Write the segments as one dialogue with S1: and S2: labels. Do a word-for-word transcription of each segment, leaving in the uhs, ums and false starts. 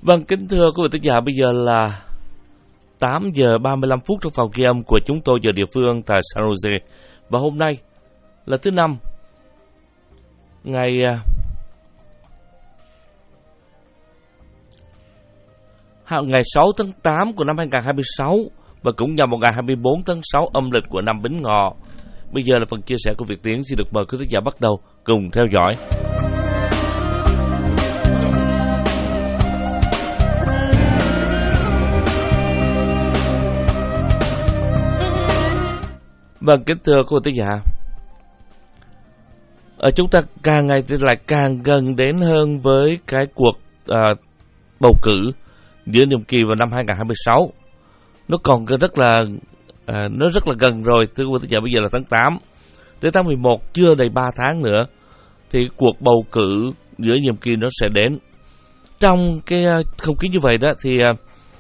S1: Vâng, kính thưa quý vị thính giả, bây giờ là tám giờ ba mươi lăm phút trong phòng ghi âm của chúng tôi giờ địa phương tại San Jose. Và hôm nay là thứ năm, ngày ngày sáu tháng tám của năm hai nghìn không trăm hai mươi sáu và cũng nhằm vào ngày hai mươi bốn tháng sáu âm lịch của năm Bính Ngọ. Bây giờ là phần chia sẻ của Việt Tiến, xin được mời quý thính giả bắt đầu cùng theo dõi. Vâng, kính thưa quý vị thính giả, ở chúng ta càng ngày thì lại càng gần đến hơn với cái cuộc à, bầu cử giữa nhiệm kỳ vào năm hai nghìn không trăm hai mươi sáu. Nó còn rất là à, nó rất là gần rồi, thưa quý vị thính giả. Bây giờ là tháng tám, tới tháng mười một chưa đầy ba tháng nữa thì cuộc bầu cử giữa nhiệm kỳ nó sẽ đến. Trong cái không khí như vậy đó thì à,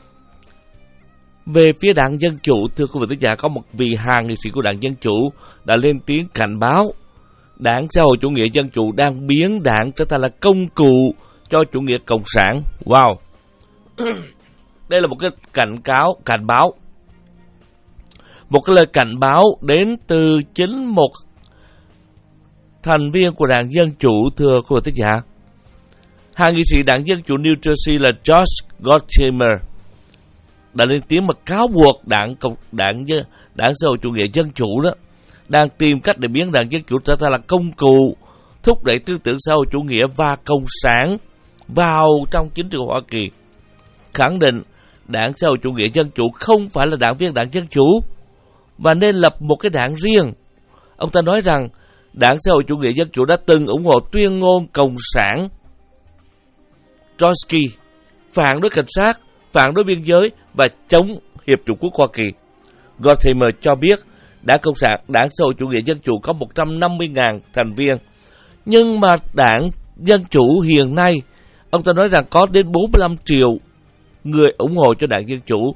S1: về phía Đảng Dân Chủ, thưa quý vị thính giả, có một vị hạ nghị sĩ của Đảng Dân Chủ đã lên tiếng cảnh báo Đảng Xã hội Chủ nghĩa Dân Chủ đang biến đảng trở thành là công cụ cho chủ nghĩa cộng sản. Wow! Đây là một cái cảnh cáo, cảnh báo, một cái lời cảnh báo đến từ chính một thành viên của Đảng Dân Chủ, thưa quý vị thính giả. Hạ nghị sĩ Đảng Dân Chủ New Jersey là Josh Gottheimer đã lên tiếng mà cáo buộc đảng cộng đảng đảng xã hội chủ nghĩa dân chủ đó đang tìm cách để biến đảng dân chủ trở thành là công cụ thúc đẩy tư tưởng xã hội chủ nghĩa và cộng sản vào trong chính trường Hoa Kỳ, khẳng định đảng xã hội chủ nghĩa dân chủ không phải là đảng viên đảng dân chủ và nên lập một cái đảng riêng. Ông ta nói rằng đảng xã hội chủ nghĩa dân chủ đã từng ủng hộ tuyên ngôn cộng sản Trotsky, phản đối cảnh sát, phản đối biên giới và chống Hiệp Trung Quốc Hoa Kỳ. Gottheimer cho biết Đảng Cộng sản, Đảng Xã hội Chủ nghĩa Dân Chủ có một trăm năm mươi nghìn thành viên, nhưng mà Đảng Dân Chủ hiện nay, ông ta nói rằng có đến bốn mươi lăm triệu người ủng hộ cho Đảng Dân Chủ.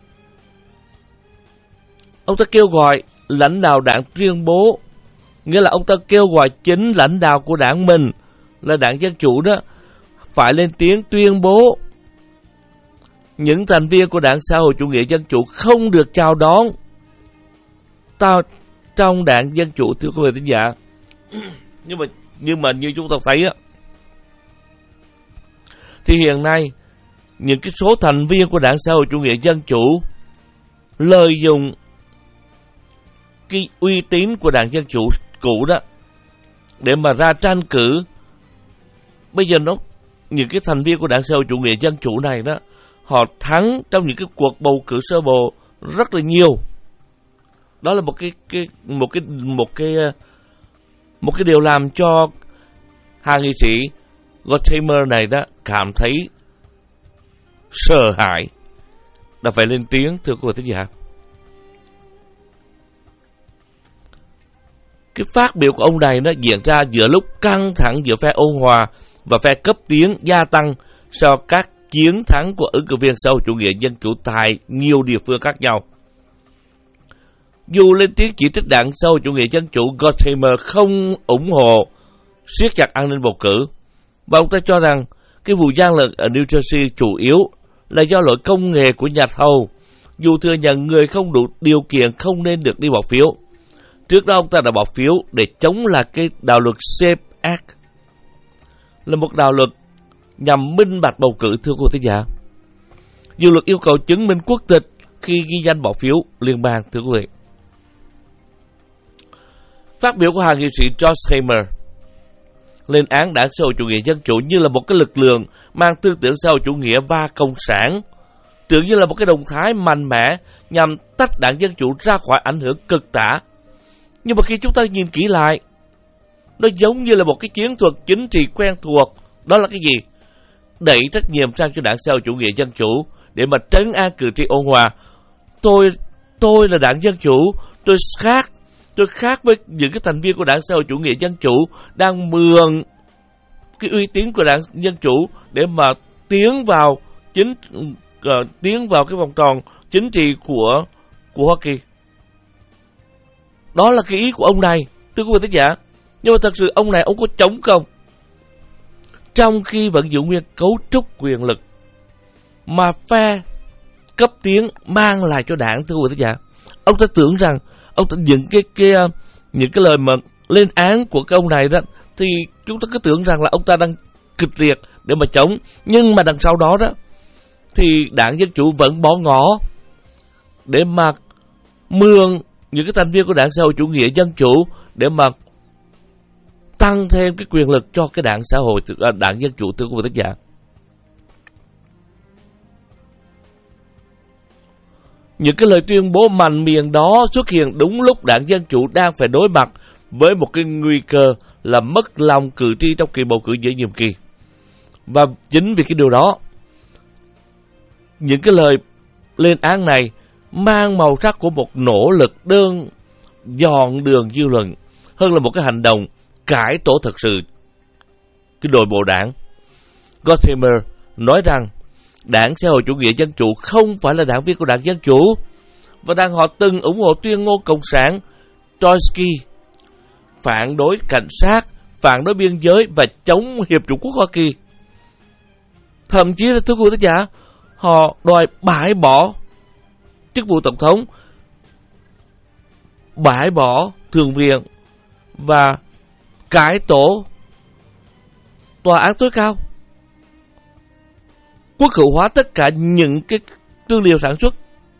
S1: Ông ta kêu gọi lãnh đạo đảng tuyên bố, nghĩa là ông ta kêu gọi chính lãnh đạo của đảng mình là Đảng Dân Chủ đó phải lên tiếng tuyên bố những thành viên của Đảng Xã hội Chủ nghĩa Dân Chủ không được chào đón tao trong Đảng Dân Chủ, thưa quý vị thính giả. Nhưng mà nhưng mà như chúng ta thấy á, thì hiện nay những cái số thành viên của Đảng Xã hội Chủ nghĩa Dân Chủ lợi dụng cái uy tín của Đảng Dân Chủ cũ đó để mà ra tranh cử. Bây giờ nó những cái thành viên của Đảng Xã hội Chủ nghĩa Dân Chủ này đó, họ thắng trong những cái cuộc bầu cử sơ bộ rất là nhiều. Đó là một cái cái một cái một cái một cái điều làm cho hạ nghị sĩ Gottheimer này đó cảm thấy sợ hãi, đã phải lên tiếng, thưa quý vị thính giả. Cái phát biểu của ông này nó diễn ra giữa lúc căng thẳng giữa phe ôn hòa và phe cấp tiến gia tăng sau các chiến thắng của ứng cử viên xã hội chủ nghĩa dân chủ tại nhiều địa phương khác nhau. Dù lên tiếng chỉ trích đảng xã hội chủ nghĩa dân chủ, Gottheimer không ủng hộ siết chặt an ninh bầu cử, và ông ta cho rằng cái vụ gian lận ở New Jersey chủ yếu là do lỗi công nghệ của nhà thầu, dù thừa nhận người không đủ điều kiện không nên được đi bỏ phiếu. Trước đó ông ta đã bỏ phiếu để chống lại cái đạo luật SAFE Act, là một đạo luật nhằm minh bạch bầu cử, thưa quý thính giả. Dự luật yêu cầu chứng minh quốc tịch khi ghi danh bỏ phiếu liên bang, thưa quý vị. Phát biểu của hạ nghị sĩ Gottheimer lên án đảng xã hội chủ nghĩa dân chủ như là một cái lực lượng mang tư tưởng xã hội chủ nghĩa và cộng sản, tưởng như là một cái động thái mạnh mẽ nhằm tách đảng dân chủ ra khỏi ảnh hưởng cực tả. Nhưng mà khi chúng ta nhìn kỹ lại, nó giống như là một cái chiến thuật chính trị quen thuộc. Đó là cái gì? Đẩy trách nhiệm sang cho đảng xã hội chủ nghĩa dân chủ để mà trấn an cử tri ôn hòa. Tôi tôi là đảng dân chủ, tôi khác, tôi khác với những cái thành viên của đảng xã hội chủ nghĩa dân chủ đang mượn cái uy tín của đảng dân chủ để mà tiến vào chính uh, tiến vào cái vòng tròn chính trị của của Hoa Kỳ. Đó là cái ý của ông này, thưa quý vị thính giả. Nhưng mà thật sự ông này ông có chống không? Trong khi vẫn giữ nguyên cấu trúc quyền lực mà phe cấp tiến mang lại cho đảng, thưa quý vị thính giả. Ông ta tưởng rằng ông ta những cái cái những cái lời mà lên án của cái ông này đó, thì chúng ta cứ tưởng rằng là ông ta đang kịch liệt để mà chống, nhưng mà đằng sau đó đó thì đảng Dân Chủ vẫn bỏ ngỏ để mà mượn những cái thành viên của đảng xã hội chủ nghĩa dân chủ để mà tăng thêm cái quyền lực cho cái đảng xã hội đảng Dân Chủ, thưa quý vị thính giả. Những cái lời tuyên bố mạnh miệng đó xuất hiện đúng lúc đảng Dân Chủ đang phải đối mặt với một cái nguy cơ là mất lòng cử tri trong kỳ bầu cử giữa nhiệm kỳ. Và chính vì cái điều đó, những cái lời lên án này mang màu sắc của một nỗ lực đơn dọn đường dư luận hơn là một cái hành động cải tổ thực sự cái nội bộ đảng. Gottheimer nói rằng đảng xã hội chủ nghĩa dân chủ không phải là đảng viên của đảng Dân Chủ, và rằng họ từng ủng hộ tuyên ngôn cộng sản Trotsky, phản đối cảnh sát, phản đối biên giới và chống Hiệp chủng quốc Hoa Kỳ. Thậm chí là, thưa quý vị thính giả, họ đòi bãi bỏ chức vụ tổng thống, bãi bỏ thượng viện và cải tổ tòa án tối cao, quốc hữu hóa tất cả những cái tư liệu sản xuất.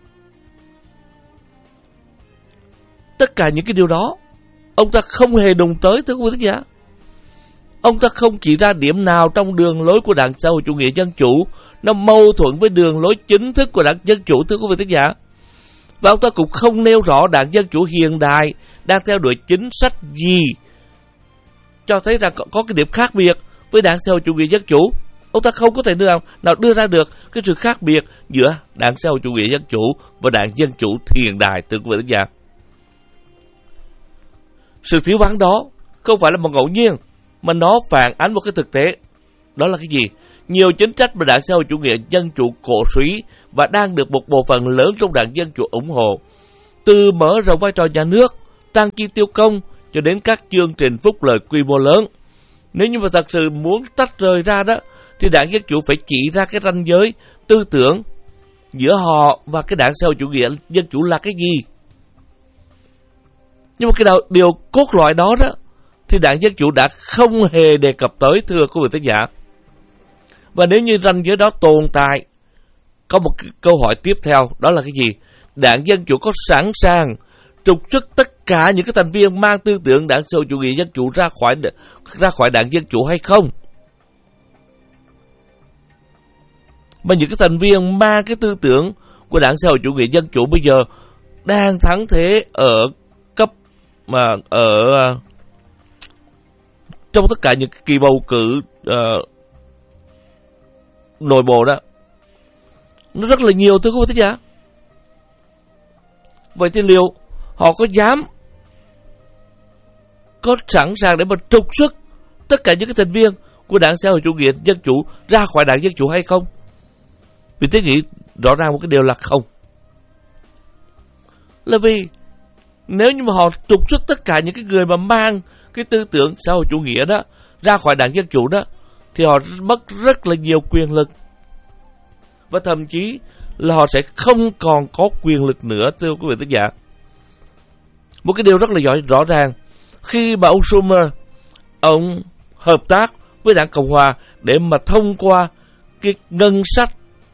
S1: Tất cả những cái điều đó ông ta không hề đụng tới, thưa quý vị thính giả. Ông ta không chỉ ra điểm nào trong đường lối của đảng xã hội chủ nghĩa dân chủ nó mâu thuẫn với đường lối chính thức của đảng Dân Chủ, thưa quý vị thính giả. Và ông ta cũng không nêu rõ đảng Dân Chủ hiện đại đang theo đuổi chính sách gì cho thấy rằng có cái điểm khác biệt với đảng xã hội chủ nghĩa dân chủ. Ông ta không có thể nào, nào đưa ra được cái sự khác biệt giữa đảng xã hội chủ nghĩa dân chủ và đảng Dân Chủ hiện đại, thưa quý vị thính giả. Sự thiếu vắng đó không phải là một ngẫu nhiên, mà nó phản ánh một cái thực tế. Đó là cái gì? Nhiều chính sách mà đảng xã hội chủ nghĩa dân chủ cổ suý và đang được một bộ phận lớn trong đảng Dân Chủ ủng hộ, từ mở rộng vai trò nhà nước, tăng chi tiêu công cho đến các chương trình phúc lợi quy mô lớn. Nếu như mà thật sự muốn tách rời ra đó, thì đảng Dân Chủ phải chỉ ra cái ranh giới tư tưởng giữa họ và cái đảng xã hội chủ nghĩa dân chủ là cái gì. Nhưng mà cái điều, điều cốt lõi đó đó thì đảng Dân Chủ đã không hề đề cập tới, thưa quý vị thính giả. Và nếu như ranh giới đó tồn tại, có một câu hỏi tiếp theo, đó là cái gì? Đảng Dân Chủ có sẵn sàng trục xuất tất cả những cái thành viên mang tư tưởng đảng xã hội chủ nghĩa dân chủ ra khỏi ra khỏi đảng Dân Chủ hay không? Mà những cái thành viên mang cái tư tưởng của đảng xã hội chủ nghĩa dân chủ bây giờ đang thắng thế ở cấp mà ở trong tất cả những kỳ bầu cử uh, nội bộ đó, nó rất là nhiều, thưa quý vị thính giả. Vậy thì liệu họ có dám, có sẵn sàng để mà trục xuất tất cả những cái thành viên của đảng xã hội chủ nghĩa dân chủ ra khỏi đảng Dân Chủ hay không? Vì thế nghĩ rõ ràng một cái điều là không. Là vì nếu như mà họ trục xuất tất cả những cái người mà mang cái tư tưởng xã hội chủ nghĩa đó ra khỏi đảng Dân Chủ đó, thì họ mất rất là nhiều quyền lực. Và thậm chí là họ sẽ không còn có quyền lực nữa, thưa quý vị thính giả. Một cái điều rất là rõ, rõ ràng, khi mà ông Schumer, ông hợp tác với đảng Cộng Hòa để mà thông qua cái ngân sách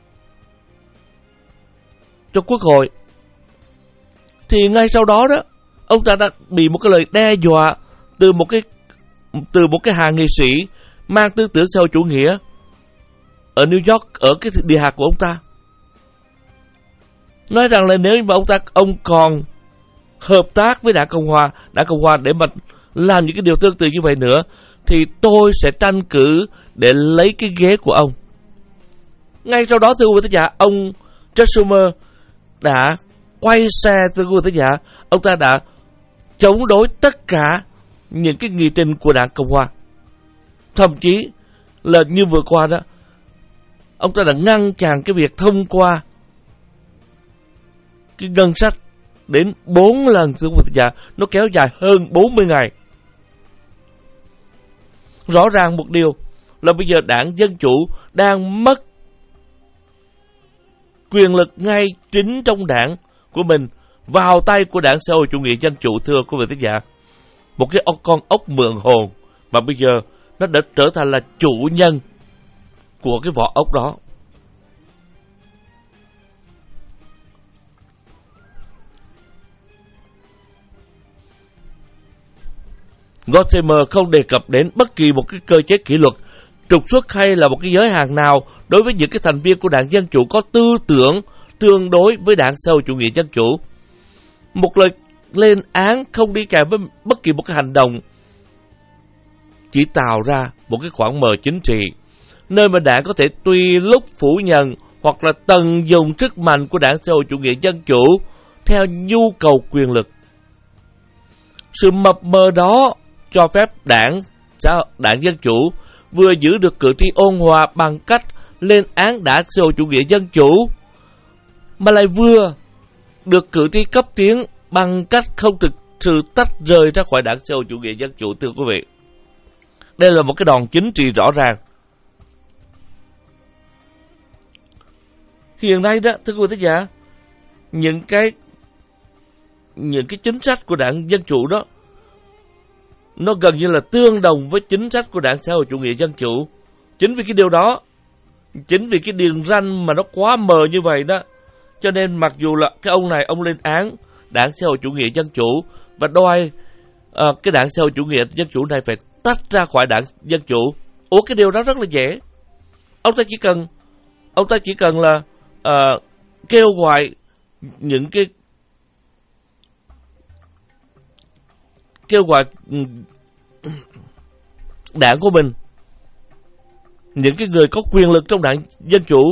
S1: cho Quốc hội, thì ngay sau đó đó, ông ta đã bị một cái lời đe dọa từ một cái từ một cái hàng nghị sĩ mang tư tưởng xã hội chủ nghĩa ở New York, ở cái địa hạt của ông ta, nói rằng là nếu mà ông ta ông còn hợp tác với đảng Cộng Hòa, đảng Cộng Hòa để mà làm những cái điều tương tự như vậy nữa, thì tôi sẽ tranh cử để lấy cái ghế của ông. Ngay sau đó, thưa quý vị thính giả, ông Chuck Schumer đã quay xe, thưa quý vị thính giả, ông ta đã chống đối tất cả những cái nghị trình của đảng Cộng Hòa. Thậm chí là như vừa qua đó, ông ta đã ngăn chặn cái việc thông qua cái ngân sách đến bốn lần, thưa quý vị thính giả, nó kéo dài hơn bốn mươi ngày. Rõ ràng một điều là bây giờ đảng Dân Chủ đang mất quyền lực ngay chính trong đảng của mình vào tay của đảng xã hội chủ nghĩa dân chủ, thưa quý vị thính giả. Một cái con ốc mượn hồn mà bây giờ nó đã trở thành là chủ nhân của cái vỏ ốc đó. Gottheimer không đề cập đến bất kỳ một cái cơ chế kỷ luật, trục xuất hay là một cái giới hạn nào đối với những cái thành viên của đảng Dân Chủ có tư tưởng tương đối với đảng xã hội chủ nghĩa dân chủ. Một lời lên án không đi kèm với bất kỳ một cái hành động chỉ tạo ra một cái khoảng mờ chính trị, nơi mà đảng có thể tùy lúc phủ nhận hoặc là tận dụng sức mạnh của đảng xã hội chủ nghĩa dân chủ theo nhu cầu quyền lực. Sự mập mờ đó cho phép đảng đảng Dân Chủ vừa giữ được cử tri ôn hòa bằng cách lên án đảng xã hội chủ nghĩa dân chủ, mà lại vừa được cử tri cấp tiến bằng cách không thực sự tách rời ra khỏi đảng xã hội chủ nghĩa dân chủ, thưa quý vị. Đây là một cái đòn chính trị rõ ràng. Hiện nay đó, thưa quý vị thính giả, những cái những cái chính sách của đảng Dân Chủ đó nó gần như là tương đồng với chính sách của đảng xã hội chủ nghĩa dân chủ. Chính vì cái điều đó, chính vì cái đường ranh mà nó quá mờ như vậy đó, cho nên mặc dù là cái ông này ông lên án đảng xã hội chủ nghĩa dân chủ và đòi uh, cái đảng xã hội chủ nghĩa dân chủ này phải tách ra khỏi đảng Dân Chủ. Ủa, cái điều đó rất là dễ. Ông ta chỉ cần ông ta chỉ cần là uh, kêu gọi những cái kêu gọi đảng của mình, những cái người có quyền lực trong đảng Dân Chủ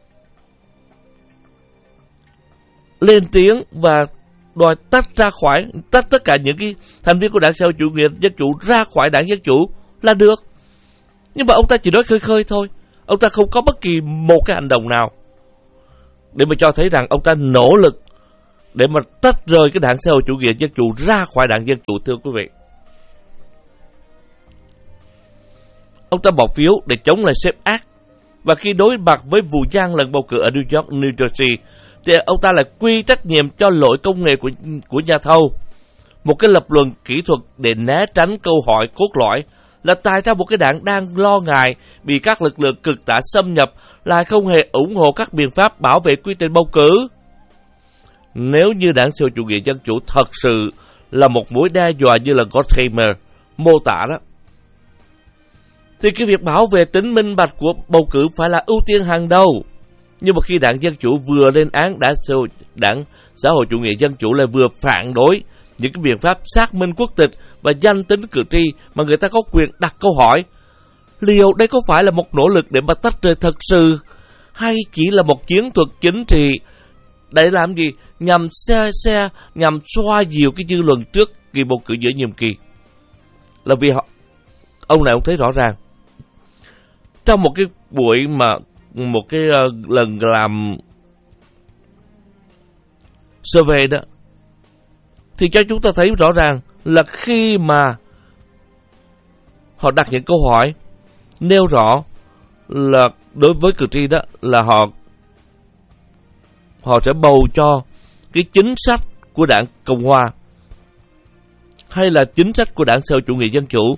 S1: lên tiếng và đòi tách ra khỏi, tách tất cả những cái thành viên của đảng xã hội chủ nghĩa dân chủ ra khỏi đảng Dân Chủ là được. Nhưng mà ông ta chỉ nói khơi khơi thôi, ông ta không có bất kỳ một cái hành động nào để mà cho thấy rằng ông ta nỗ lực để mà tách rời cái đảng xã hội chủ nghĩa dân chủ ra khỏi đảng Dân Chủ, thưa quý vị. Ông ta bỏ phiếu để chống lại sếp ác, và khi đối mặt với vụ gian lận bầu cử ở New York, New Jersey, thì ông ta lại quy trách nhiệm cho lỗi công nghệ của, của nhà thầu. Một cái lập luận kỹ thuật để né tránh câu hỏi cốt lõi là tại sao một cái đảng đang lo ngại bị các lực lượng cực tả xâm nhập lại không hề ủng hộ các biện pháp bảo vệ quy trình bầu cử. Nếu như đảng xã hội chủ nghĩa dân chủ thật sự là một mối đe dọa như là Gottheimer mô tả đó, thì cái việc bảo vệ tính minh bạch của bầu cử phải là ưu tiên hàng đầu. Nhưng mà khi đảng Dân Chủ vừa lên án đảng xã hội, đảng xã hội chủ nghĩa dân chủ lại vừa phản đối những cái biện pháp xác minh quốc tịch và danh tính cử tri mà người ta có quyền đặt câu hỏi, liệu đây có phải là một nỗ lực để mà tách rời thật sự, hay chỉ là một chiến thuật chính trị để làm gì? Nhằm xe xe, nhằm xoa dịu cái dư luận trước kỳ bầu cử giữa nhiệm kỳ. Là vì họ, ông này ông thấy rõ ràng trong một cái buổi mà một cái uh, lần làm survey đó, thì cho chúng ta thấy rõ ràng là khi mà họ đặt những câu hỏi nêu rõ là đối với cử tri đó là họ họ sẽ bầu cho cái chính sách của đảng Cộng Hòa hay là chính sách của đảng xã hội chủ nghĩa dân chủ,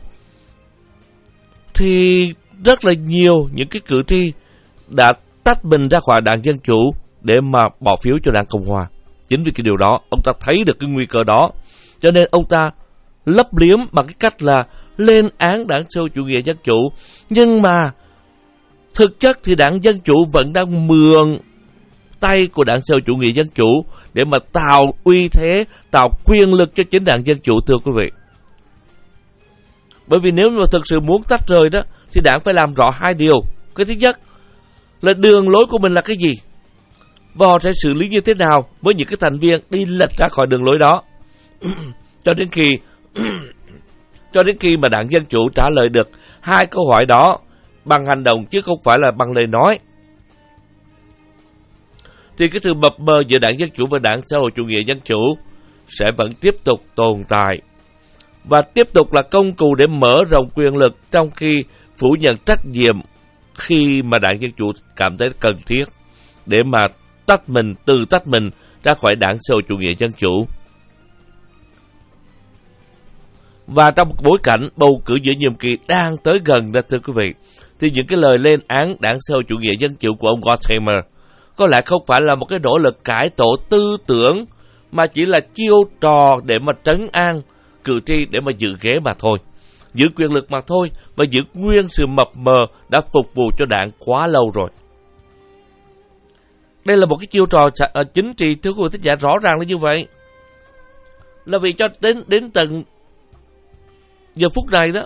S1: thì rất là nhiều những cái cử tri đã tách mình ra khỏi đảng Dân Chủ để mà bỏ phiếu cho đảng Cộng Hòa. Chính vì cái điều đó, ông ta thấy được cái nguy cơ đó, cho nên ông ta lấp liếm bằng cái cách là lên án đảng xã hội chủ nghĩa dân chủ. Nhưng mà thực chất thì đảng Dân Chủ vẫn đang mượn tay của đảng xã hội chủ nghĩa dân chủ để mà tạo uy thế, tạo quyền lực cho chính đảng Dân Chủ, thưa quý vị. Bởi vì nếu mà thực sự muốn tách rời đó, thì đảng phải làm rõ hai điều. Cái thứ nhất là đường lối của mình là cái gì, và họ sẽ xử lý như thế nào với những cái thành viên đi lệch ra khỏi đường lối đó. cho đến khi cho đến khi mà đảng Dân Chủ trả lời được hai câu hỏi đó bằng hành động chứ không phải là bằng lời nói, thì cái sự mập mờ giữa đảng Dân Chủ và đảng xã hội chủ nghĩa dân chủ sẽ vẫn tiếp tục tồn tại và tiếp tục là công cụ để mở rộng quyền lực, trong khi phủ nhận trách nhiệm khi mà đảng Dân Chủ cảm thấy cần thiết để mà tách mình, từ tách mình ra khỏi đảng xã hội chủ nghĩa dân chủ. Và trong một bối cảnh bầu cử giữa nhiệm kỳ đang tới gần đó thưa quý vị, thì những cái lời lên án đảng xã hội chủ nghĩa dân chủ của ông Gottheimer có lẽ không phải là một cái nỗ lực cải tổ tư tưởng, mà chỉ là chiêu trò để mà trấn an cử tri để mà giữ ghế mà thôi, giữ quyền lực mà thôi, và giữ nguyên sự mập mờ đã phục vụ cho đảng quá lâu rồi. Đây là một cái chiêu trò chính trị thưa quý vị thính giả, rõ ràng là như vậy. Là vì cho đến đến tận giờ phút này đó,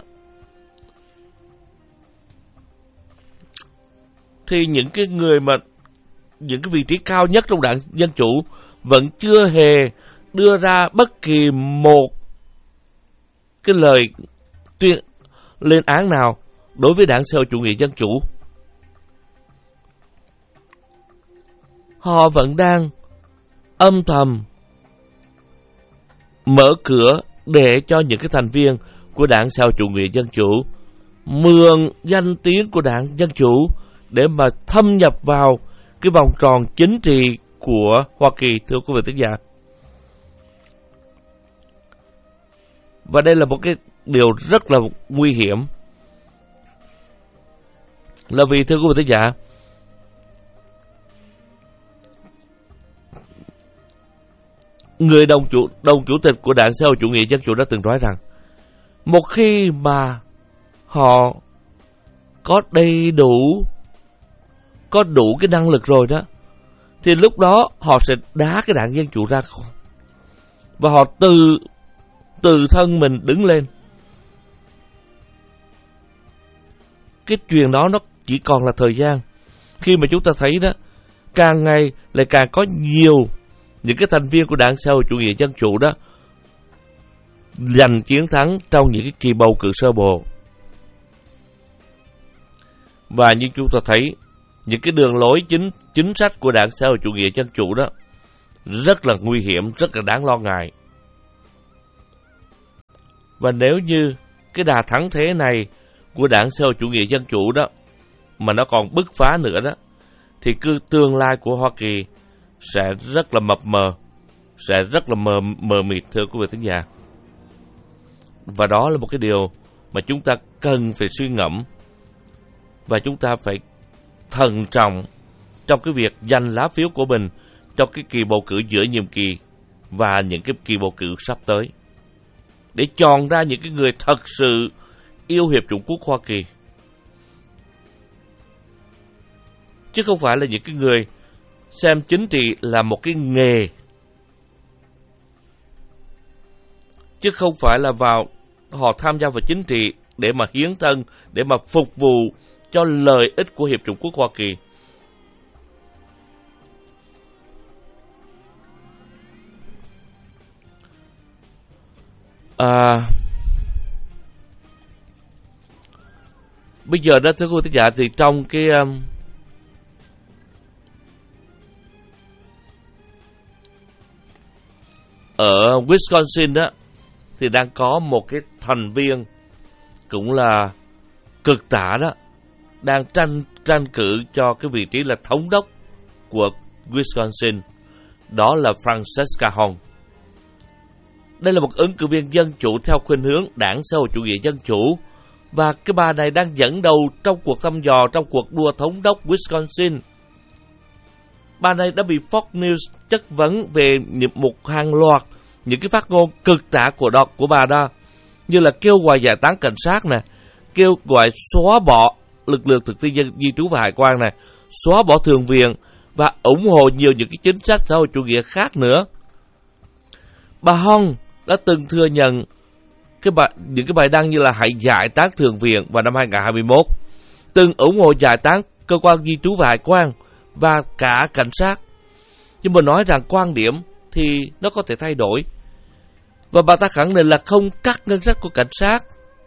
S1: thì những cái người mà những cái vị trí cao nhất trong đảng Dân Chủ vẫn chưa hề đưa ra bất kỳ một cái lời tuyên lên án nào đối với đảng xã hội chủ nghĩa dân chủ. Họ vẫn đang âm thầm mở cửa để cho những cái thành viên của đảng xã hội chủ nghĩa dân chủ mượn danh tiếng của đảng Dân Chủ để mà thâm nhập vào cái vòng tròn chính trị của Hoa Kỳ, thưa quý vị thính giả. Và đây là một cái điều rất là nguy hiểm. Là vì thưa quý vị thính giả, người đồng chủ đồng chủ tịch của đảng xã hội chủ nghĩa dân chủ đã từng nói rằng, một khi mà họ có đầy đủ có đủ cái năng lực rồi đó, thì lúc đó họ sẽ đá cái đảng Dân Chủ ra, và họ từ từ thân mình đứng lên. Cái chuyện đó nó chỉ còn là thời gian, khi mà chúng ta thấy đó, càng ngày lại càng có nhiều những cái thành viên của đảng xã hội chủ nghĩa dân chủ đó giành chiến thắng trong những cái kỳ bầu cử sơ bộ. Và như chúng ta thấy, những cái đường lối chính chính sách của đảng xã hội chủ nghĩa dân chủ đó rất là nguy hiểm, rất là đáng lo ngại. Và nếu như cái đà thắng thế này của đảng xã hội chủ nghĩa dân chủ đó mà nó còn bứt phá nữa đó, thì cứ tương lai của Hoa Kỳ sẽ rất là mập mờ, sẽ rất là mờ mờ mịt, thưa quý vị thính giả. Và đó là một cái điều mà chúng ta cần phải suy ngẫm, và chúng ta phải thận trọng trong cái việc giành lá phiếu của mình trong cái kỳ bầu cử giữa nhiệm kỳ và những cái kỳ bầu cử sắp tới, để chọn ra những cái người thật sự yêu Hiệp chủng quốc Hoa Kỳ, chứ không phải là những cái người xem chính trị là một cái nghề, chứ không phải là vào họ tham gia vào chính trị để mà hiến thân, để mà phục vụ cho lợi ích của Hiệp chủng quốc Hoa Kỳ. À, bây giờ đó thưa quý vị thính giả, thì trong cái um, ở Wisconsin đó, thì đang có một cái thành viên cũng là cực tả đó, đang tranh tranh cử cho cái vị trí là thống đốc của Wisconsin, đó là Francesca Hong. Đây là một ứng cử viên dân chủ theo khuynh hướng đảng xã hội chủ nghĩa dân chủ, và cái bà này đang dẫn đầu trong cuộc thăm dò, trong cuộc đua thống đốc Wisconsin. Bà này đã bị Fox News chất vấn về một hàng loạt những cái phát ngôn cực tả của đọc của bà đó, như là kêu gọi giải tán cảnh sát nè, kêu gọi xóa bỏ lực lượng thực thi dân di trú và hải quan này, xóa bỏ thường viện, và ủng hộ nhiều những cái chính sách xã hội chủ nghĩa khác nữa. Bà Hong đã từng thừa nhận cái bài, những cái bài đăng như là hãy giải tán thường viện vào năm hai không hai mốt, từng ủng hộ giải tán cơ quan di trú và hải quan và cả cảnh sát. Nhưng mà nói rằng quan điểm thì nó có thể thay đổi, và bà ta khẳng định là không cắt ngân sách của cảnh sát.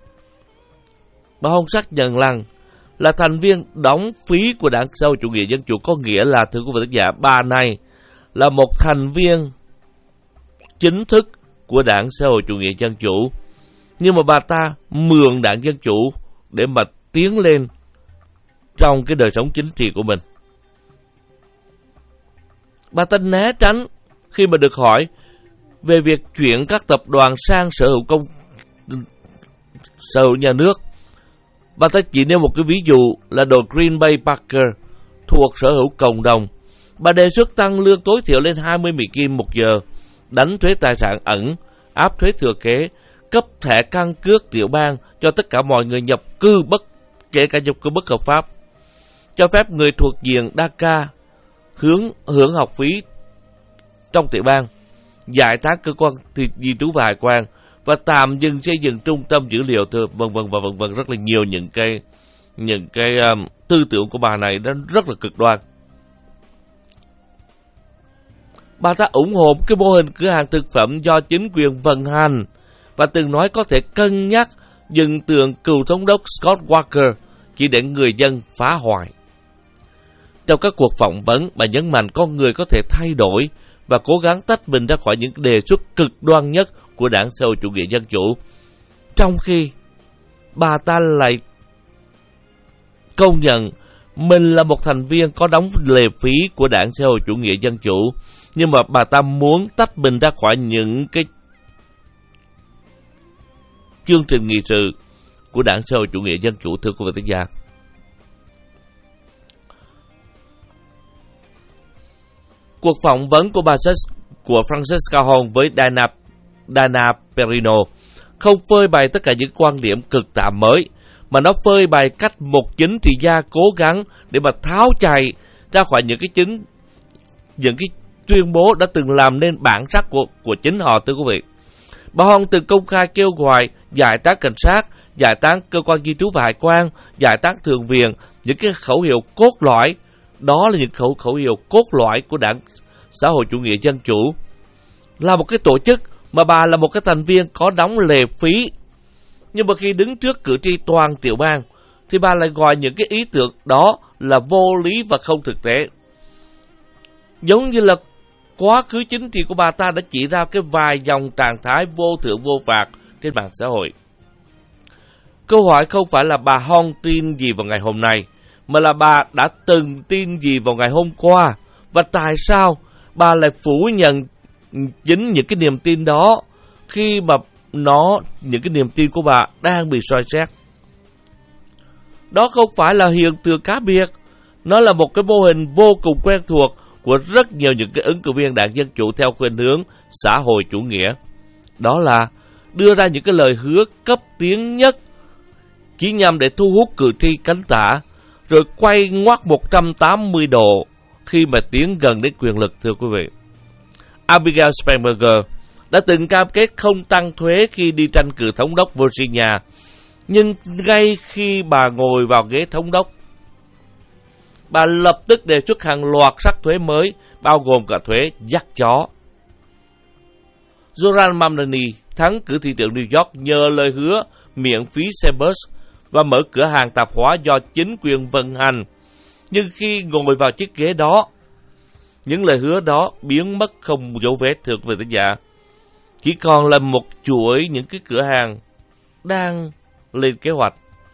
S1: Bà Hong xác nhận rằng là thành viên đóng phí của đảng xã hội chủ nghĩa dân chủ, có nghĩa là, thưa quý vị khán giả, bà này là một thành viên chính thức của đảng xã hội chủ nghĩa dân chủ, nhưng mà bà ta mượn đảng Dân Chủ để mà tiến lên trong cái đời sống chính trị của mình. Bà ta né tránh khi mà được hỏi về việc chuyển các tập đoàn sang sở hữu công sở hữu nhà nước. Bà ta chỉ nêu một cái ví dụ là đồi Green Bay Packers thuộc sở hữu cộng đồng. Bà đề xuất tăng lương tối thiểu lên hai mươi Mỹ Kim một giờ, đánh thuế tài sản ẩn, áp thuế thừa kế, cấp thẻ căn cước tiểu bang cho tất cả mọi người nhập cư bất kể cả nhập cư bất hợp pháp, cho phép người thuộc diện đê a ca hướng hưởng học phí trong tiểu bang, giải tán cơ quan di trú và hải quan và tạm dừng xây dựng trung tâm dữ liệu thừa vân vân và vân vân. Rất là nhiều những cái những cái um, tư tưởng của bà này nó rất là cực đoan. Bà ta ủng hộ cái mô hình cửa hàng thực phẩm do chính quyền vận hành và từng nói có thể cân nhắc dừng tượng cựu thống đốc Scott Walker chỉ để người dân phá hoại. Trong các cuộc phỏng vấn, bà nhấn mạnh con người có thể thay đổi và cố gắng tách mình ra khỏi những đề xuất cực đoan nhất của đảng xã hội chủ nghĩa dân chủ. Trong khi bà ta lại công nhận mình là một thành viên có đóng lệ phí của đảng xã hội chủ nghĩa dân chủ, nhưng mà bà ta muốn tách mình ra khỏi những cái chương trình nghị sự của đảng xã hội chủ nghĩa dân chủ. Thưa quý vị thính giả, cuộc phỏng vấn của bà của Francesca Hong với Dana, Dana Perino không phơi bày tất cả những quan điểm cực tạm mới, mà nó phơi bày cách một chính trị gia cố gắng để mà tháo chạy ra khỏi những cái chính những cái tuyên bố đã từng làm nên bản sắc của của chính họ. Thưa quý vị, bà Hong từng công khai kêu gọi giải tán cảnh sát, giải tán cơ quan di trú và hải quan, giải tán thượng viện, những cái khẩu hiệu cốt lõi. Đó là những khẩu khẩu hiệu cốt lõi của đảng xã hội chủ nghĩa dân chủ, là một cái tổ chức mà bà là một cái thành viên có đóng lệ phí. Nhưng mà khi đứng trước cử tri toàn tiểu bang thì bà lại gọi những cái ý tưởng đó là vô lý và không thực tế. Giống như là quá khứ chính trị của bà ta đã chỉ ra cái vài dòng trạng thái vô thưởng vô phạt trên mạng xã hội. Câu hỏi không phải là bà Hong tin gì vào ngày hôm nay, mà là bà đã từng tin gì vào ngày hôm qua, và tại sao bà lại phủ nhận chính những cái niềm tin đó khi mà nó những cái niềm tin của bà đang bị soi xét. Đó không phải là hiện tượng cá biệt, nó là một cái mô hình vô cùng quen thuộc của rất nhiều những cái ứng cử viên đảng Dân Chủ theo khuynh hướng xã hội chủ nghĩa. Đó là đưa ra những cái lời hứa cấp tiến nhất chỉ nhằm để thu hút cử tri cánh tả, rồi quay ngoắt một trăm tám mươi độ khi mà tiến gần đến quyền lực. Thưa quý vị, Abigail Spanberger đã từng cam kết không tăng thuế khi đi tranh cử thống đốc Virginia, nhưng ngay khi bà ngồi vào ghế thống đốc, bà lập tức đề xuất hàng loạt sắc thuế mới, bao gồm cả thuế dắt chó. Zoran Mamdani thắng cử thị trưởng New York nhờ lời hứa miễn phí xe bus và mở cửa hàng tạp hóa do chính quyền vận hành. Nhưng khi ngồi vào chiếc ghế đó, những lời hứa đó biến mất không dấu vết. Thưa quý vị thính giả, chỉ còn là một chuỗi những cái cửa hàng đang lên kế hoạch.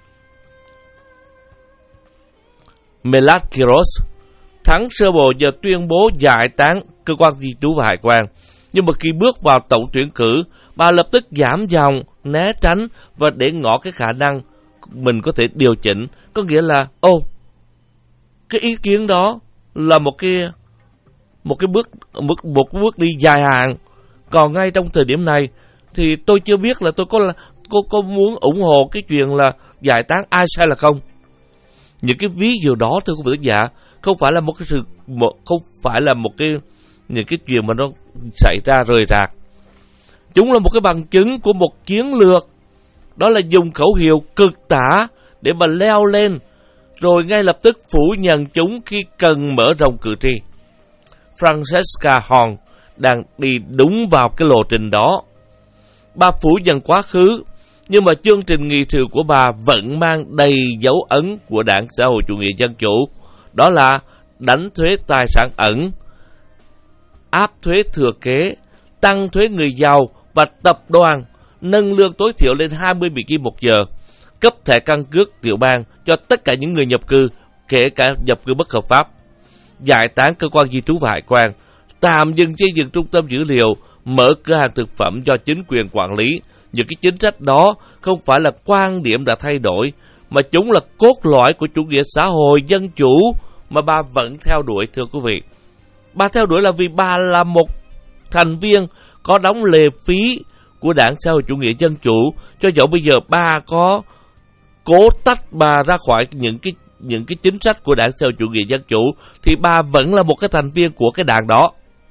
S1: Melad Kiros thắng sơ bộ nhờ tuyên bố giải tán cơ quan di trú và hải quan, nhưng mà khi bước vào tổng tuyển cử, bà lập tức giảm dòng, né tránh và để ngỏ cái khả năng mình có thể điều chỉnh. Có nghĩa là ô oh, cái ý kiến đó là một cái một cái bước một, một bước đi dài hạn. Còn ngay trong thời điểm này thì tôi chưa biết là tôi có là có, có muốn ủng hộ cái chuyện là giải tán ai sai là không. Những cái ví dụ đó, thưa quý vị giả, không phải là một cái sự một, không phải là một cái những cái chuyện mà nó xảy ra rời rạc. Chúng là một cái bằng chứng của một chiến lược, đó là dùng khẩu hiệu cực tả để mà leo lên, rồi ngay lập tức phủ nhận chúng khi cần mở rộng cử tri. Francesca Hong đang đi đúng vào cái lộ trình đó. Bà phủ nhận quá khứ, nhưng mà chương trình nghị sự của bà vẫn mang đầy dấu ấn của đảng xã hội chủ nghĩa dân chủ. Đó là đánh thuế tài sản ẩn, áp thuế thừa kế, tăng thuế người giàu và tập đoàn, nâng lương tối thiểu lên hai mươi Mỹ Kim một giờ, cấp thẻ căn cước tiểu bang cho tất cả những người nhập cư, kể cả nhập cư bất hợp pháp, giải tán cơ quan di trú và hải quan, tạm dừng xây dựng trung tâm dữ liệu, mở cửa hàng thực phẩm do chính quyền quản lý. Những cái chính sách đó không phải là quan điểm đã thay đổi, mà chúng là cốt lõi của chủ nghĩa xã hội dân chủ mà bà vẫn theo đuổi, thưa quý vị. Bà theo đuổi là vì bà là một thành viên có đóng lệ phí của Đảng Xã hội Chủ nghĩa Dân Chủ, cho dẫu bây giờ bà có cố tách bà ra khỏi những cái những cái chính sách của Đảng Xã hội Chủ nghĩa Dân Chủ, thì bà vẫn là một cái thành viên của cái đảng đó.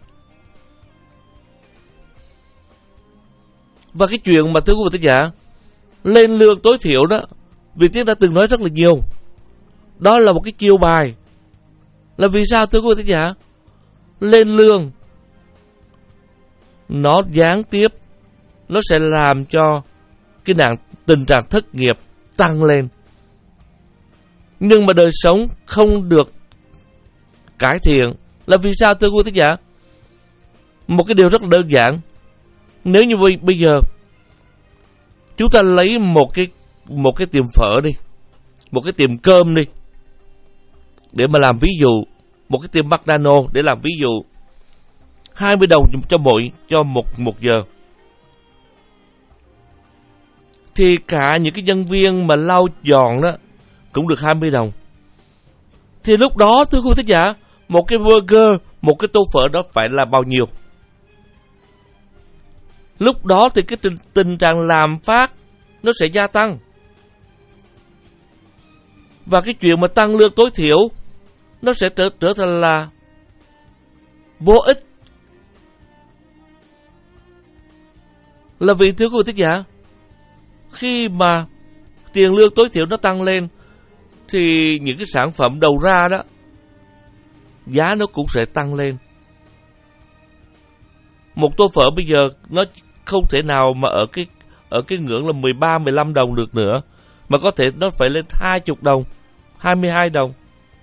S1: Và cái chuyện mà thưa quý vị thính giả, lên lương tối thiểu đó, Việt Tiến đã từng nói rất là nhiều. Đó là một cái chiêu bài. Là vì sao thưa quý vị thính giả? Lên lương nó gián tiếp, nó sẽ làm cho cái nạn tình trạng thất nghiệp tăng lên. Nhưng mà đời sống không được cải thiện. Là vì sao thưa quý vị thính giả? Một cái điều rất là đơn giản. Nếu như bây giờ chúng ta lấy một cái một cái tiệm phở đi, một cái tiệm cơm đi, để mà làm ví dụ, một cái tiệm McDonald's để làm ví dụ, hai mươi đồng cho mỗi cho một một giờ, thì cả những cái nhân viên mà lau dọn đó cũng được hai mươi đồng. Thì lúc đó thưa quý vị thính giả, một cái burger, một cái tô phở đó phải là bao nhiêu? Lúc đó thì cái tình, tình trạng làm phát nó sẽ gia tăng. Và cái chuyện mà tăng lương tối thiểu nó sẽ trở, trở thành là vô ích. Là vì thưa quý vị thính giả, khi mà tiền lương tối thiểu nó tăng lên thì những cái sản phẩm đầu ra đó giá nó cũng sẽ tăng lên. Một tô phở bây giờ nó không thể nào mà ở cái ở cái ngưỡng là mười ba mười lăm đồng được nữa, mà có thể nó phải lên hai mươi đồng, hai mươi hai đồng.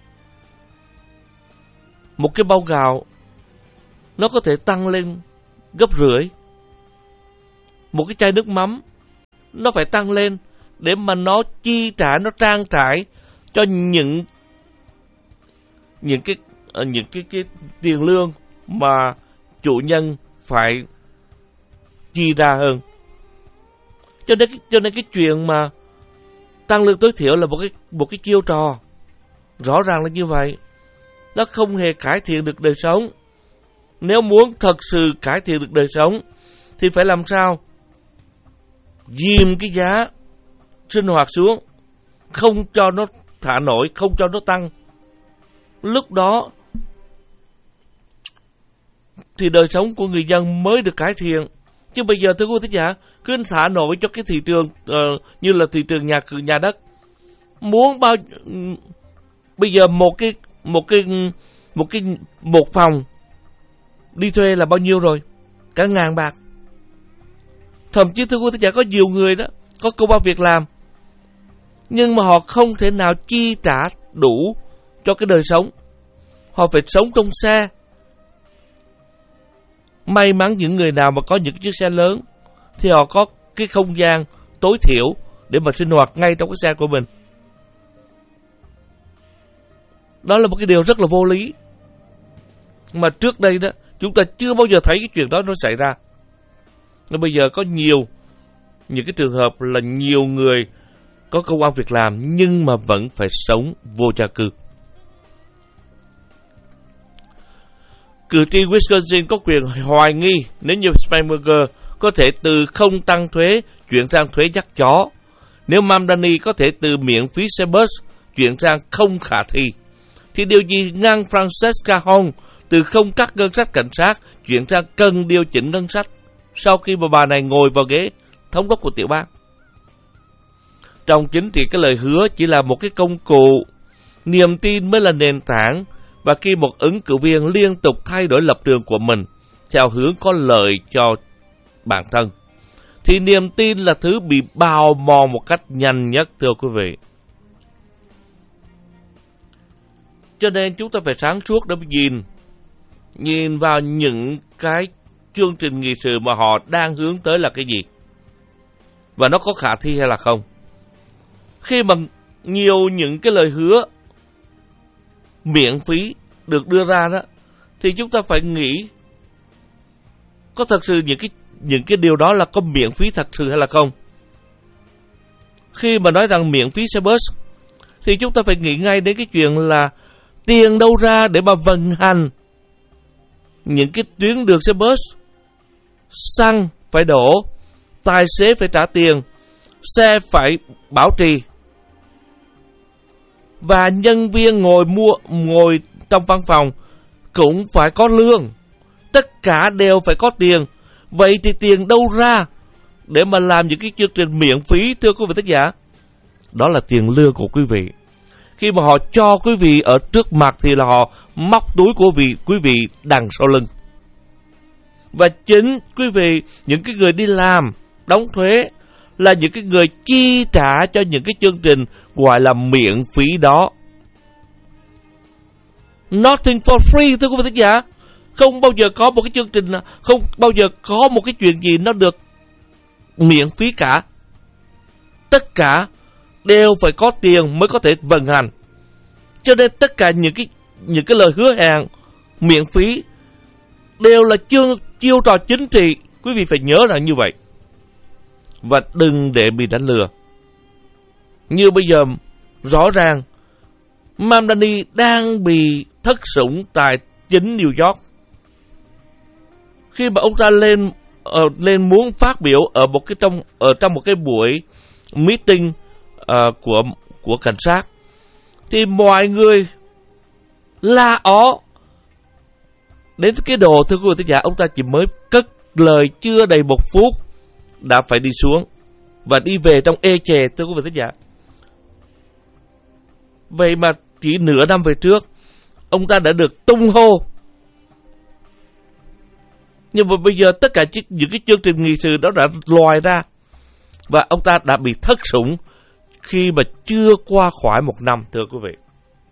S1: Một cái bao gạo nó có thể tăng lên gấp rưỡi. Một cái chai nước mắm nó phải tăng lên để mà nó chi trả, nó trang trải cho những những cái những cái cái tiền lương mà chủ nhân phải chi ra hơn. Cho nên cho nên cái chuyện mà tăng lương tối thiểu là một cái một cái chiêu trò, rõ ràng là như vậy. Nó không hề cải thiện được đời sống. Nếu muốn thật sự cải thiện được đời sống thì phải làm sao? Dìm cái giá sinh hoạt xuống, không cho nó thả nổi, không cho nó tăng. Lúc đó thì đời sống của người dân mới được cải thiện. Chứ bây giờ thưa quý vị thính giả, cứ thả nổi cho cái thị trường uh, như là thị trường nhà cửa nhà đất. Muốn bao bây giờ một cái một cái một cái một phòng đi thuê là bao nhiêu rồi? Cả ngàn bạc. Thậm chí thưa quý vị thính giả, có nhiều người đó có công ăn việc làm, nhưng mà họ không thể nào chi trả đủ cho cái đời sống. Họ phải sống trong xe. May mắn những người nào mà có những chiếc xe lớn thì họ có cái không gian tối thiểu để mà sinh hoạt ngay trong cái xe của mình. Đó là một cái điều rất là vô lý, mà trước đây đó chúng ta chưa bao giờ thấy cái chuyện đó nó xảy ra. Nên bây giờ có nhiều những cái trường hợp là nhiều người có công ăn việc làm nhưng mà vẫn phải sống vô gia cư. Cử tri Wisconsin có quyền hoài nghi nếu như Spanberger có thể từ không tăng thuế chuyển sang thuế dắt chó, nếu Mamdani có thể từ miễn phí xe bus chuyển sang không khả thi, thì điều gì ngăn Francesca Hong từ không cắt ngân sách cảnh sát chuyển sang cần điều chỉnh ngân sách sau khi mà bà này ngồi vào ghế thống đốc của tiểu bang? Trong chính trị, cái lời hứa chỉ là một cái công cụ, niềm tin mới là nền tảng. Và khi một ứng cử viên liên tục thay đổi lập trường của mình theo hướng có lợi cho bản thân, thì niềm tin là thứ bị bào mòn một cách nhanh nhất, thưa quý vị. Cho nên chúng ta phải sáng suốt để nhìn nhìn vào những cái chương trình nghị sự mà họ đang hướng tới là cái gì, và nó có khả thi hay là không. Khi mà nhiều những cái lời hứa miễn phí được đưa ra đó, thì chúng ta phải nghĩ có thật sự những cái những cái điều đó là có miễn phí thật sự hay là không? Khi mà nói rằng miễn phí xe bus thì chúng ta phải nghĩ ngay đến cái chuyện là tiền đâu ra để mà vận hành những cái tuyến đường xe bus. Xăng phải đổ, tài xế phải trả tiền, xe phải bảo trì, và nhân viên ngồi mua ngồi trong văn phòng cũng phải có lương. Tất cả đều phải có tiền. Vậy thì tiền đâu ra để mà làm những cái chương trình miễn phí, thưa quý vị thính giả? Đó là tiền lương của quý vị. Khi mà họ cho quý vị ở trước mặt thì là họ móc túi của vị quý vị đằng sau lưng. Và chính quý vị, những cái người đi làm, đóng thuế, là những cái người chi trả cho những cái chương trình gọi là miễn phí đó. Nothing for free, thưa quý vị thính giả. Không bao giờ có một cái chương trình, không bao giờ có một cái chuyện gì nó được miễn phí cả. Tất cả đều phải có tiền mới có thể vận hành. Cho nên tất cả những cái những cái lời hứa hẹn miễn phí đều là chiêu, chiêu trò chính trị. Quý vị phải nhớ rằng như vậy. Và đừng để bị đánh lừa. Như bây giờ, rõ ràng Mamdani đang bị thất sủng tại chính New York. Khi mà ông ta lên uh, lên muốn phát biểu ở một cái trong ở trong một cái buổi meeting uh, của của cảnh sát, thì mọi người la ó đến cái đồ, thưa quý vị thính giả. Ông ta chỉ mới cất lời chưa đầy một phút đã phải đi xuống và đi về trong ê chề, thưa quý vị thính giả. Vậy mà chỉ nửa năm về trước, ông ta đã được tung hô. Nhưng mà bây giờ tất cả những cái chương trình nghị sự đó đã lòi ra, và ông ta đã bị thất sủng khi mà chưa qua khỏi một năm, thưa quý vị.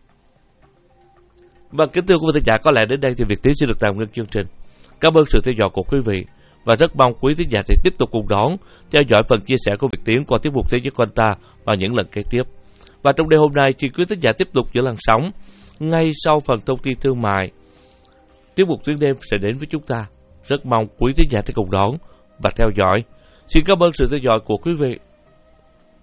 S1: Và kính thưa quý vị thính giả, có lẽ đến đây thì Việt Tiến sẽ được tạm ngưng chương trình. Cảm ơn sự theo dõi của quý vị, và rất mong quý thính giả sẽ tiếp tục cùng đón theo dõi phần chia sẻ của Việt Tiến qua tiết mục Thế giới quanh ta vào những lần kế tiếp. Và trong đêm hôm nay, xin quý thính giả tiếp tục giữ làn sóng ngay sau phần thông tin thương mại. Tiết mục Tuyến đêm sẽ đến với chúng ta. Rất mong quý thính giả sẽ cùng đón và theo dõi. Xin cảm ơn sự theo dõi của quý vị.